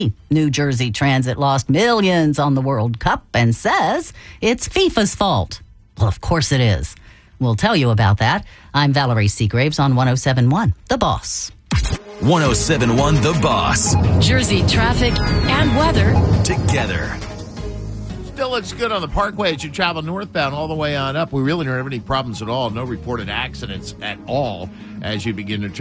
New Jersey Transit lost millions on the World Cup and says it's FIFA's fault. Well, of course it is. We'll tell you about that. I'm Valerie Seagraves on 107.1 The Boss. 107.1 The Boss. Jersey traffic and weather Together. Still looks good on the Parkway as you travel northbound all the way on up. We really don't have any problems at all. No reported accidents at all as you begin to travel.